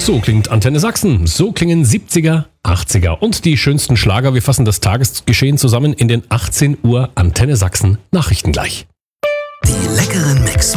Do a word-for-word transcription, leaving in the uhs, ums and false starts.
So klingt Antenne Sachsen. So klingen siebziger, achtziger und die schönsten Schlager. Wir fassen das Tagesgeschehen zusammen in den achtzehn Uhr Antenne Sachsen Nachrichten gleich. Die leckeren Mix.